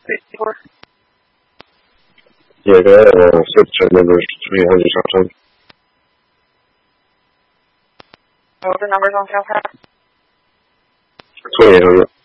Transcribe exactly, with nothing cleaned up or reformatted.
sixty-four. Yeah, go ahead. Uh, signature number is three hundred something. What were the numbers on South Half? twenty-eight hundred.